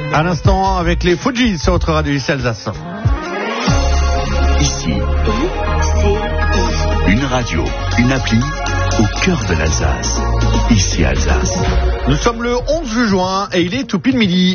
À l'instant, avec les Fujis sur votre radio ici Alsace. Ici, une radio, une appli au cœur de l'Alsace. Ici Alsace. Nous sommes le 11 juin et il est tout pile midi.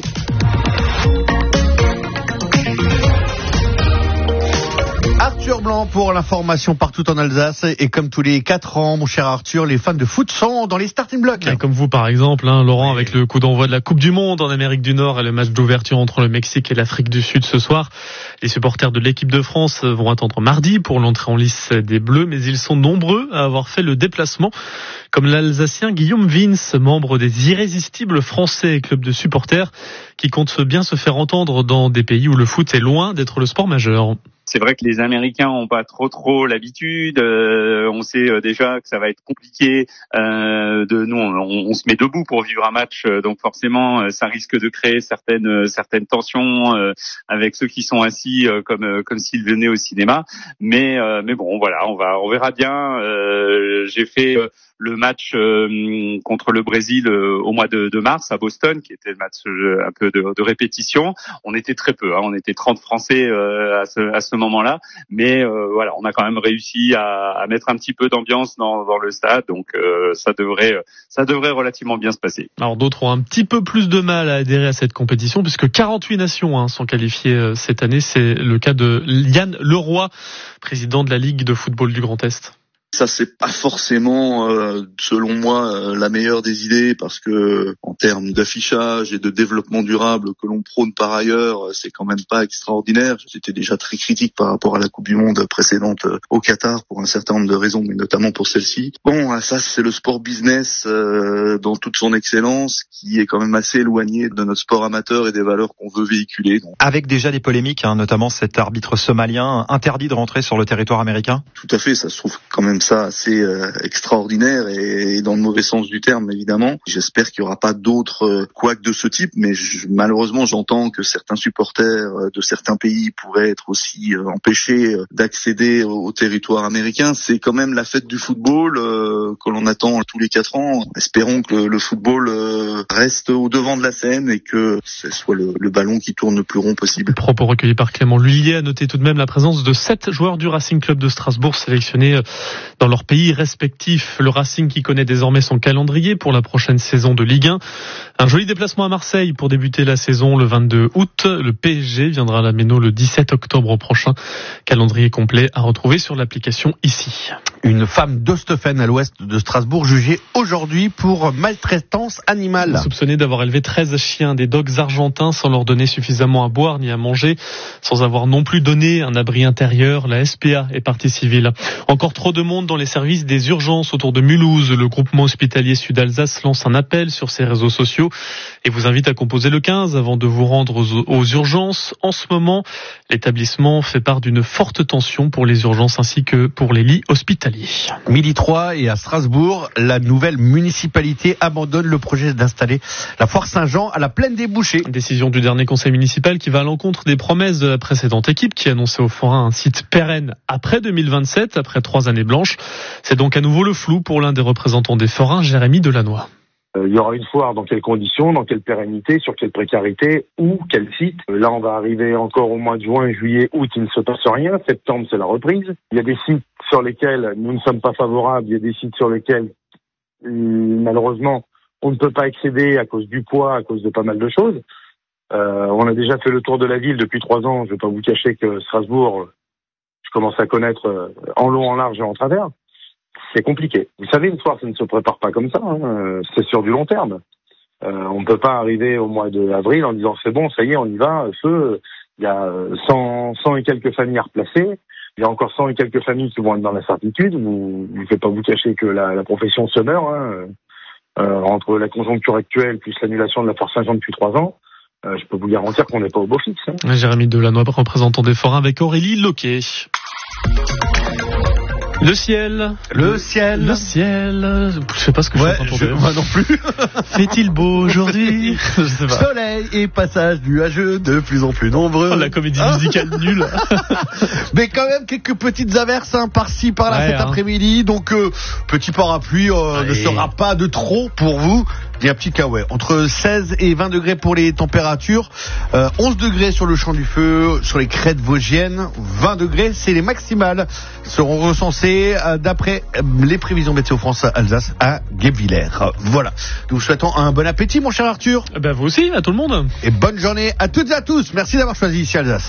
Arthur Blanc pour l'information partout en Alsace. Et comme tous les 4 ans, mon cher Arthur, les fans de foot sont dans les starting blocks. Et comme vous par exemple, Laurent, avec le coup d'envoi de la Coupe du Monde en Amérique du Nord et le match d'ouverture entre le Mexique et l'Afrique du Sud ce soir. Les supporters de l'équipe de France vont attendre mardi pour l'entrée en lice des Bleus, mais ils sont nombreux à avoir fait le déplacement, comme l'Alsacien Guillaume Vince, membre des Irrésistibles Français, club de supporters qui compte bien se faire entendre dans des pays où le foot est loin d'être le sport majeur. C'est vrai que les Américains ont pas trop l'habitude. On sait déjà que ça va être compliqué. Nous, on se met debout pour vivre un match, donc forcément, ça risque de créer certaines tensions avec ceux qui sont assis, comme s'ils venaient au cinéma. Mais bon, voilà, on verra bien. J'ai fait le match contre le Brésil au mois de mars à Boston, qui était le match un peu de répétition. On était très peu, on était 30 Français à ce moment-là, mais voilà, on a quand même réussi à mettre un petit peu d'ambiance dans le stade, donc ça devrait relativement bien se passer. Alors d'autres ont un petit peu plus de mal à adhérer à cette compétition, puisque 48 nations sont qualifiées cette année. C'est le cas de Yann Leroy, président de la Ligue de football du Grand Est. Ça, c'est pas forcément, selon moi, la meilleure des idées, parce que en termes d'affichage et de développement durable que l'on prône par ailleurs, c'est quand même pas extraordinaire. J'étais déjà très critique par rapport à la Coupe du Monde précédente au Qatar pour un certain nombre de raisons, mais notamment pour celle-ci. Bon, ça, c'est le sport business dans toute son excellence, qui est quand même assez éloigné de notre sport amateur et des valeurs qu'on veut véhiculer. Donc, avec déjà des polémiques, notamment cet arbitre somalien interdit de rentrer sur le territoire américain. Tout à fait, ça se trouve quand même ça assez extraordinaire et dans le mauvais sens du terme, évidemment. J'espère qu'il n'y aura pas d'autres couacs de ce type, mais malheureusement j'entends que certains supporters de certains pays pourraient être aussi empêchés d'accéder au territoire américain. C'est quand même la fête du football que l'on attend tous les 4 ans. Espérons que le football reste au devant de la scène et que ce soit le ballon qui tourne le plus rond possible. Propos recueillis par Clément Lhuillier. A noté tout de même la présence de 7 joueurs du Racing Club de Strasbourg sélectionnés dans leur pays respectif. Le Racing qui connaît désormais son calendrier pour la prochaine saison de Ligue 1. Un joli déplacement à Marseille pour débuter la saison le 22 août. Le PSG viendra à la Méno le 17 octobre prochain. Calendrier complet à retrouver sur l'application ici. Une femme d'Ostephen à l'ouest de Strasbourg jugée aujourd'hui pour maltraitance animale. Soupçonnée d'avoir élevé 13 chiens, des dogs argentins, sans leur donner suffisamment à boire ni à manger, sans avoir non plus donné un abri intérieur. La SPA est partie civile. Encore trop de monde dans les services des urgences autour de Mulhouse. Le groupement hospitalier Sud-Alsace lance un appel sur ses réseaux sociaux et vous invite à composer le 15 avant de vous rendre aux urgences. En ce moment, l'établissement fait part d'une forte tension pour les urgences ainsi que pour les lits hospitaliers. Midi 3 et à Strasbourg, la nouvelle municipalité abandonne le projet d'installer la foire Saint-Jean à la plaine des Bouchers. Décision du dernier conseil municipal qui va à l'encontre des promesses de la précédente équipe qui annonçait au forain un site pérenne après 2027, après 3 années blanches. C'est donc à nouveau le flou pour l'un des représentants des forains, Jérémy Delannoy. Il y aura une foire dans quelles conditions, dans quelle pérennité, sur quelle précarité, où, quel site. Là, on va arriver encore au mois de juin, juillet, août, il ne se passe rien. Septembre, c'est la reprise. Il y a des sites sur lesquels nous ne sommes pas favorables. Il y a des sites sur lesquels, malheureusement, on ne peut pas accéder à cause du poids, à cause de pas mal de choses. On a déjà fait le tour de la ville depuis 3 ans. Je ne vais pas vous cacher que Strasbourg, je commence à connaître en long, en large et en travers. C'est compliqué. Vous savez, une foire, ça ne se prépare pas comme ça. C'est sur du long terme. On ne peut pas arriver au mois d'avril en disant c'est bon, ça y est, on y va, feu. Il y a 100 et quelques familles à replacer. Il y a encore 100 et quelques familles qui vont être dans l'incertitude. Je ne vais pas vous cacher que la profession se meurt. Entre la conjoncture actuelle plus l'annulation de la foire Saint-Jean depuis 3 ans, je peux vous garantir qu'on n'est pas au beau fixe. Jérémy Delannoy, représentant des forains, avec Aurélie Loquet. Le ciel. Je sais pas ce que je suis en train de dire. Moi non plus. Fait-il beau aujourd'hui? Je sais pas. Soleil et passage nuageux de plus en plus nombreux. La comédie musicale nulle. Mais quand même quelques petites averses par-ci par-là cet après-midi. Donc petit parapluie ne sera pas de trop pour vous. Il y a un petit cas, ouais. Entre 16 et 20 degrés pour les températures, 11 degrés sur le champ du feu, sur les crêtes vosgiennes, 20 degrés, c'est les maximales, seront recensées d'après les prévisions Météo France Alsace à Guebwiller. Voilà. Nous vous souhaitons un bon appétit, mon cher Arthur. Ben vous aussi, à tout le monde. Et bonne journée à toutes et à tous. Merci d'avoir choisi ici Alsace.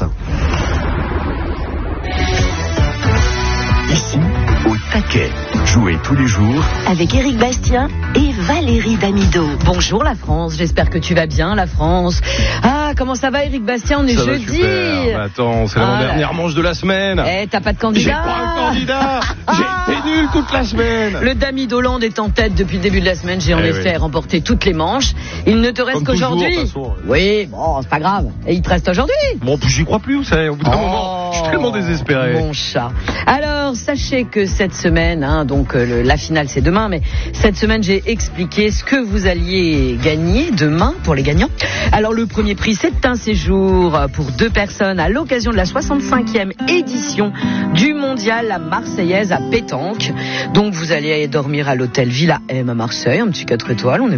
Ici, au taquet. Jouez tous les jours avec Éric Bastien et Valérie Damido. Bonjour la France, j'espère que tu vas bien la France. Ah, comment ça va Éric Bastien, on est ça jeudi. Bah attends, c'est l'avant-dernière manche de la semaine. T'as pas de candidat. J'ai pas un candidat. J'ai été nul toute la semaine. Le Damido Land est en tête depuis le début de la semaine. J'ai en effet remporté toutes les manches. Il ne te reste comme qu'aujourd'hui. toujours, oui, bon, c'est pas grave. Et il te reste aujourd'hui. Bon, j'y crois plus, vous savez, au bout d'un moment, je suis tellement désespéré. Mon chat. Alors, sachez que cette semaine, donc la finale c'est demain, mais cette semaine j'ai expliqué ce que vous alliez gagner demain pour les gagnants. Alors le premier prix c'est un séjour pour 2 personnes à l'occasion de la 65e édition du mondial La Marseillaise à Pétanque. Donc vous allez dormir à l'hôtel Villa M à Marseille, un petit 4 étoiles. On est